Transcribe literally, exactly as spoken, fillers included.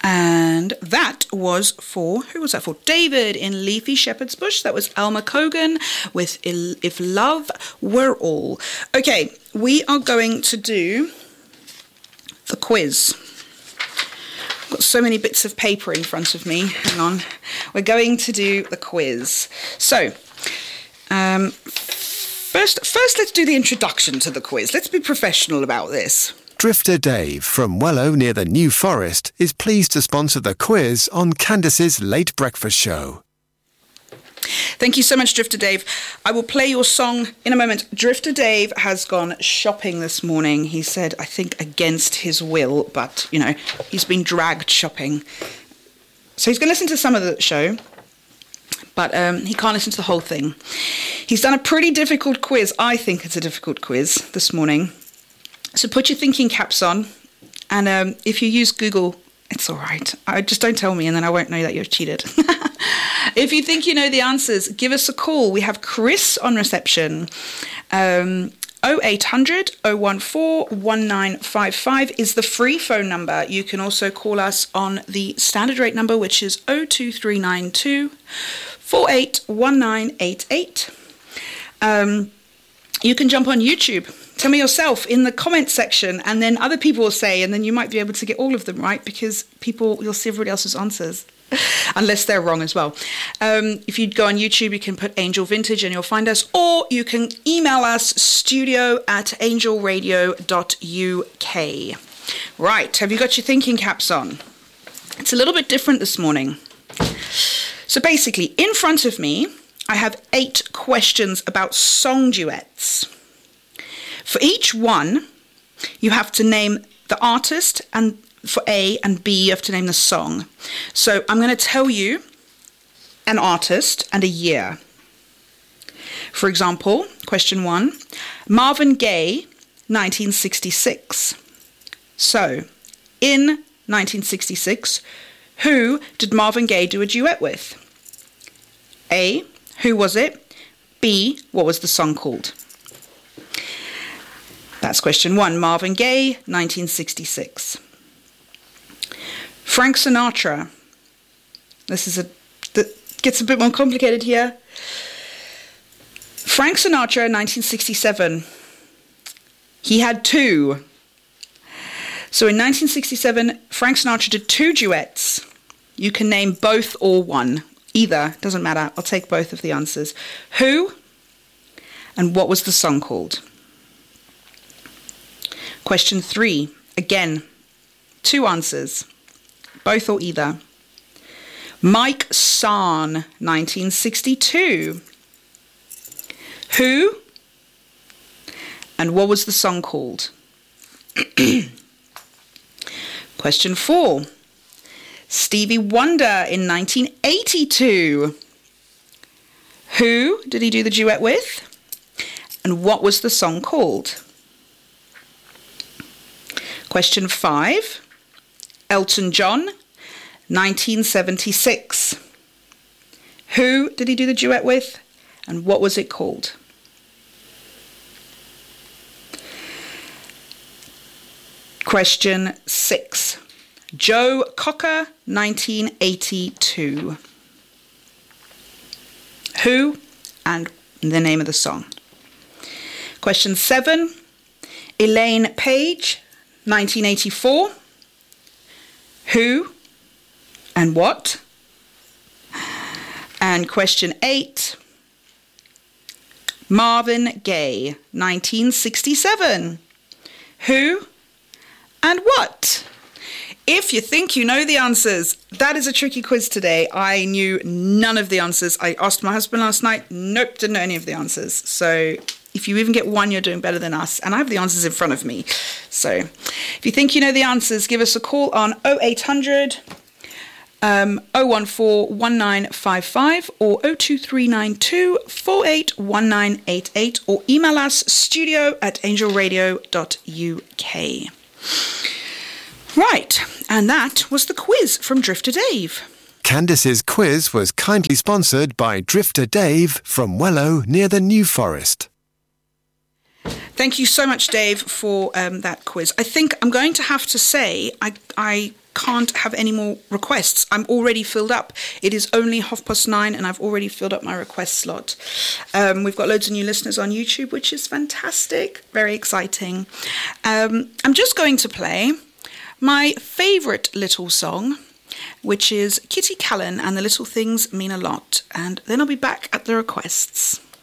And that was for, who was that for? David in Leafy Shepherd's Bush. That was Alma Cogan with If Love Were All. Okay, we are going to do the quiz. I've got so many bits of paper in front of me. Hang on. We're going to do the quiz. So, um, first, first let's do the introduction to the quiz. Let's be professional about this. Drifter Dave from Wellow near the New Forest is pleased to sponsor the quiz on Candace's Late Breakfast Show. Thank you so much, Drifter Dave. I will play your song in a moment. Drifter Dave has gone shopping this morning. He said, I think against his will, but, you know, he's been dragged shopping. So he's going to listen to some of the show, but um, he can't listen to the whole thing. He's done a pretty difficult quiz. I think it's a difficult quiz this morning. So put your thinking caps on, and um, if you use Google, it's all right. I, just don't tell me, and then I won't know that you've cheated. If you think you know the answers, give us a call. We have Chris on reception. Um, oh eight hundred, oh one four, one nine five five is the free phone number. You can also call us on the standard rate number, which is oh two three nine two, four eight one nine eight eight. Um, you can jump on YouTube. Tell me yourself in the comment section, and then other people will say, and then you might be able to get all of them right, because people, you'll see everybody else's answers, unless they're wrong as well. Um, if you go on YouTube, you can put Angel Vintage and you'll find us, or you can email us, studio at angel radio dot u k. Right, have you got your thinking caps on? It's a little bit different this morning. So basically, in front of me, I have eight questions about song duets. For each one, you have to name the artist, and for A, and B, you have to name the song. So I'm going to tell you an artist and a year. For example, question one, Marvin Gaye, nineteen sixty-six. So, in nineteen sixty-six, who did Marvin Gaye do a duet with? A, who was it? B, what was the song called? That's question one. Marvin Gaye, nineteen sixty-six. Frank Sinatra. This is a that gets a bit more complicated here. Frank Sinatra, nineteen sixty-seven. He had two. So in nineteen sixty-seven, Frank Sinatra did two duets. You can name both or one. Either, doesn't matter. I'll take both of the answers. Who and what was the song called? Question three, again, two answers, both or either. Mike Sarn, nineteen sixty-two. Who and what was the song called? Question four, Stevie Wonder in nineteen eighty-two. Who did he do the duet with? And what was the song called? Question five, Elton John, nineteen seventy-six. Who did he do the duet with, and what was it called? Question six, Joe Cocker, nineteen eighty-two. Who and the name of the song? Question seven, Elaine Page, nineteen eighty-four. Who and what? And question eight, Marvin Gaye, nineteen sixty-seven. Who and what? If you think you know the answers, that is a tricky quiz today. I knew none of the answers. I asked my husband last night. Nope, didn't know any of the answers. So if you even get one, you're doing better than us. And I have the answers in front of me. So if you think you know the answers, give us a call on oh eight hundred, um, oh one four, one nine five five or oh two three nine two, four eight one nine eight eight, or email us studio at angel radio dot u k. Right, and that was the quiz from Drifter Dave. Candace's quiz was kindly sponsored by Drifter Dave from Wellow near the New Forest. Thank you so much, Dave, for um, that quiz. I think I'm going to have to say I, I can't have any more requests. I'm already filled up. It is only half past nine and I've already filled up my request slot. Um, we've got loads of new listeners on YouTube, which is fantastic. Very exciting. Um, I'm just going to play my favourite little song, which is Kitty Callan and The Little Things Mean a Lot. And then I'll be back at the requests.